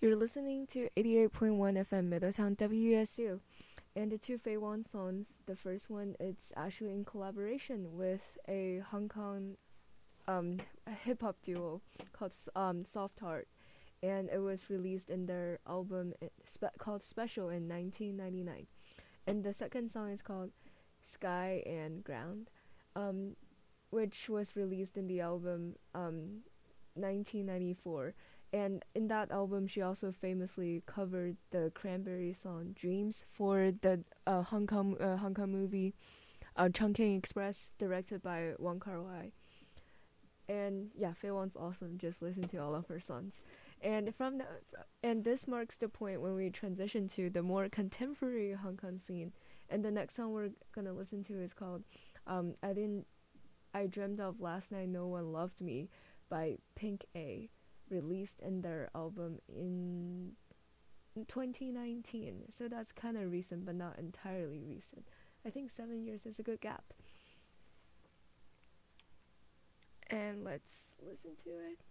You're listening to 88.1 FM Middletown WSU. And the two Faye Won songs, the first one, it's actually in collaboration with a Hong Kong hip hop duo called Soft Heart. And it was released in their album called Special in 1999. And the second song is called Sky and Ground, which was released in the album 1994. And in that album, she also famously covered the Cranberries song "Dreams" for the Hong Kong movie Chungking Express, directed by Wong Kar-wai. And yeah, Faye Won's awesome. Just listen to all of her songs. And and this marks the point when we transition to the more contemporary Hong Kong scene. And the next song we're gonna listen to is called I Dreamt of Last Night No One Loved Me by Pink A, released in their album in 2019. So that's kind of recent, but not entirely recent. I think 7 years is a good gap. And let's listen to it.